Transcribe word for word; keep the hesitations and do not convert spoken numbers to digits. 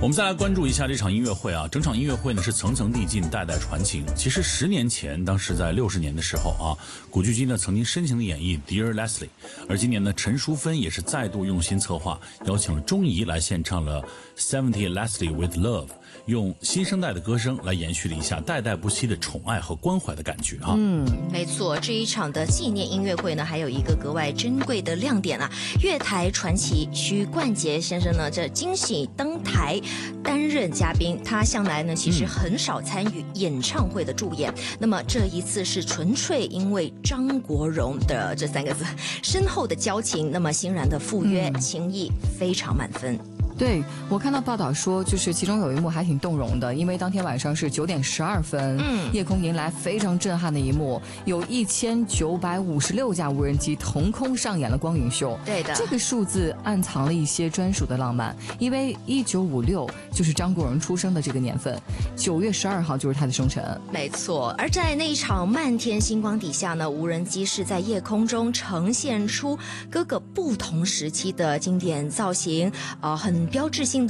我们再来关注一下这场音乐会啊，整场音乐会呢是层层递进，代代传情。其实十年前，当时在六十年的时候啊，古巨基呢曾经深情的演绎《Dear Leslie》，而今年呢，陈淑芬也是再度用心策划，邀请了钟怡来献唱了《Seventy Leslie with Love》。用新生代的歌声来延续了一下代代不息的宠爱和关怀的感觉啊。 嗯，没错，这一场的纪念音乐会呢，还有一个格外珍贵的亮点啊，乐台传奇许冠杰先生呢，这惊喜登台担任嘉宾。他向来呢其实很少参与演唱会的助演，嗯、那么这一次是纯粹因为张国荣的这三个字深厚的交情，那么欣然的赴约，嗯、情谊非常满分。 对，我看到报道说，就是其中有一幕还挺动容的，因为当天晚上是九点十二分，嗯，夜空迎来非常震撼的一幕，有一千九百五十六架无人机腾空上演了光影秀。 对的， 这个数字暗藏了一些专属的浪漫，因为一九五六就是张国荣出生的这个年份，九月十二号就是他的生辰。 没错，而在那一场漫天星光底下呢，无人机是在夜空中呈现出各个不同时期的经典造型，呃，很标志性的